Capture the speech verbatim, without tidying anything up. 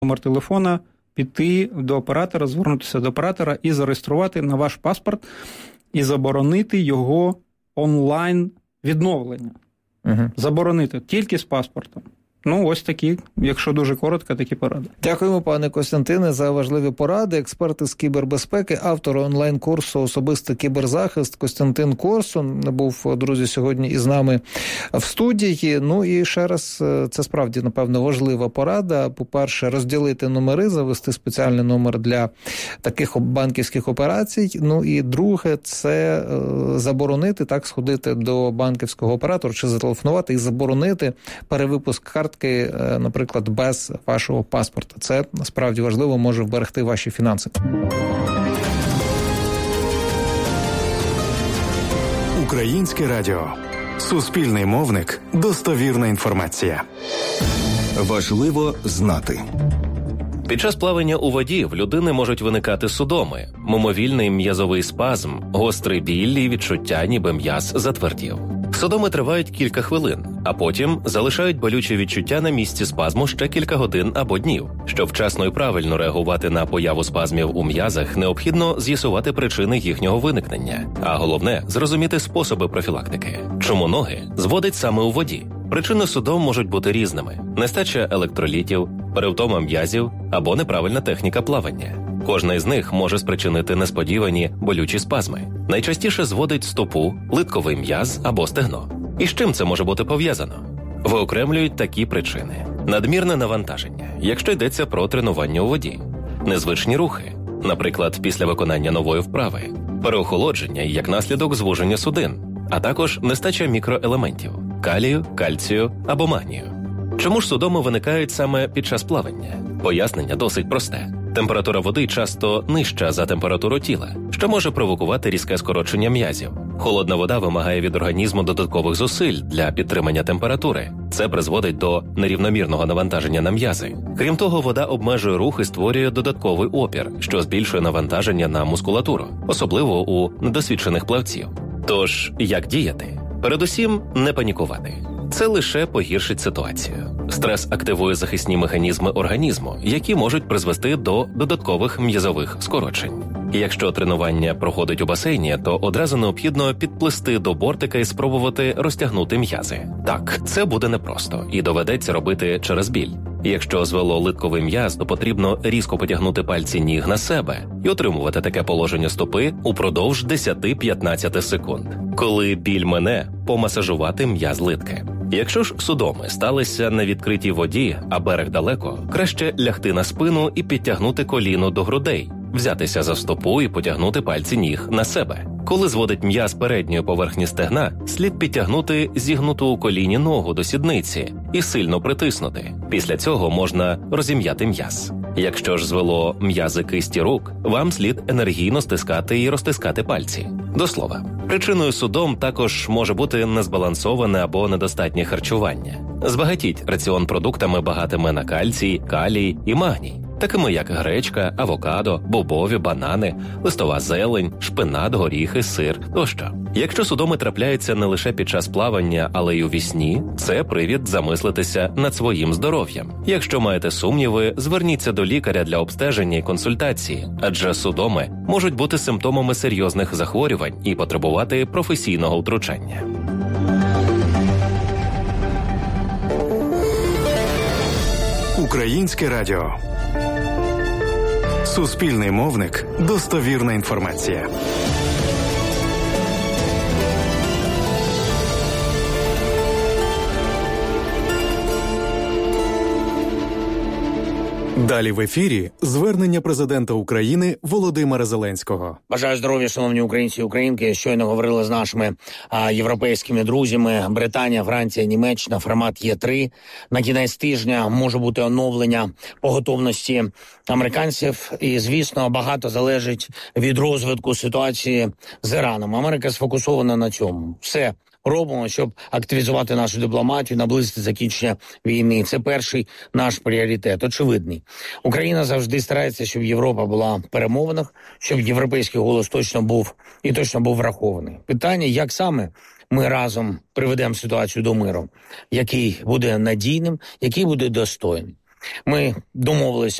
номер телефона, піти до оператора, звернутися до оператора і зареєструвати на ваш паспорт і заборонити його онлайн відновлення. Угу. Заборонити тільки з паспортом. Ну, ось такі, якщо дуже коротко, такі поради. Дякуємо, пане Костянтине, за важливі поради. Експерт із кібербезпеки, автор онлайн-курсу «Особистий кіберзахист» Костянтин Корсун був, друзі, сьогодні із нами в студії. Ну і ще раз, це справді, напевно, важлива порада. По-перше, розділити номери, завести спеціальний номер для таких банківських операцій. Ну і друге, це заборонити, так, сходити до банківського оператора чи зателефонувати і заборонити перевипуск карт, наприклад, без вашого паспорта. Це, насправді, важливо, може вберегти ваші фінанси. Українське радіо. Суспільний мовник. Достовірна інформація. Важливо знати. Під час плавання у воді в людини можуть виникати судоми, мимовільний м'язовий спазм, гострий біль і відчуття, ніби м'яз затвердів. Судоми тривають кілька хвилин, а потім залишають болючі відчуття на місці спазму ще кілька годин або днів. Щоб вчасно і правильно реагувати на появу спазмів у м'язах, необхідно з'ясувати причини їхнього виникнення, а головне – зрозуміти способи профілактики. Чому ноги зводить саме у воді? Причини судом можуть бути різними – нестача електролітів, перевтома м'язів або неправильна техніка плавання. Кожна із них може спричинити несподівані болючі спазми. Найчастіше зводить стопу, литковий м'яз або стегно. І з чим це може бути пов'язано? Виокремлюють такі причини. Надмірне навантаження, якщо йдеться про тренування у воді. Незвичні рухи, наприклад, після виконання нової вправи. Переохолодження і як наслідок звуження судин. А також нестача мікроелементів – калію, кальцію або магнію. Чому ж судоми виникають саме під час плавання? Пояснення досить просте. Температура води часто нижча за температуру тіла, що може провокувати різке скорочення м'язів. Холодна вода вимагає від організму додаткових зусиль для підтримання температури. Це призводить до нерівномірного навантаження на м'язи. Крім того, вода обмежує рух і створює додатковий опір, що збільшує навантаження на мускулатуру, особливо у недосвідчених плавців. Тож, як діяти? Передусім, не панікувати. Це лише погіршить ситуацію. Стрес активує захисні механізми організму, які можуть призвести до додаткових м'язових скорочень. І якщо тренування проходить у басейні, то одразу необхідно підплисти до бортика і спробувати розтягнути м'язи. Так, це буде непросто і доведеться робити через біль. Якщо звело литковий м'яз, то потрібно різко потягнути пальці ніг на себе і отримувати таке положення стопи упродовж десять-п'ятнадцять секунд. Коли біль мине, помасажувати м'яз литки. Якщо ж судоми сталися на відкритій воді, а берег далеко, краще лягти на спину і підтягнути коліно до грудей, взятися за стопу і потягнути пальці ніг на себе. Коли зводить м'яз передньої поверхні стегна, слід підтягнути зігнуту у коліні ногу до сідниці і сильно притиснути. Після цього можна розім'яти м'яз. Якщо ж звело м'язи кисті рук, вам слід енергійно стискати і розтискати пальці. До слова, причиною судом також може бути незбалансоване або недостатнє харчування. Збагатіть раціон продуктами, багатими на кальцій, калій і магній, такими як гречка, авокадо, бобові, банани, листова зелень, шпинат, горіхи, сир тощо. Якщо судоми трапляються не лише під час плавання, але й у вісні, це привід замислитися над своїм здоров'ям. Якщо маєте сумніви, зверніться до лікаря для обстеження і консультації, адже судоми можуть бути симптомами серйозних захворювань і потребувати професійного втручання. Українське радіо. Суспільний мовник. Достовірна інформація. Далі в ефірі звернення президента України Володимира Зеленського. Бажаю здоров'я, шановні українці і українки. Щойно говорили з нашими а, європейськими друзями. Британія, Франція, Німеччина, формат Є три. На кінець тижня може бути оновлення по готовності американців. І, звісно, багато залежить від розвитку ситуації з Іраном. Америка сфокусована на цьому. Все робимо, щоб активізувати нашу дипломатію, наблизити закінчення війни. Це перший наш пріоритет, очевидний. Україна завжди старається, щоб Європа була в перемовинах, щоб європейський голос точно був і точно був врахований. Питання, як саме ми разом приведемо ситуацію до миру, який буде надійним, який буде достойним. Ми домовились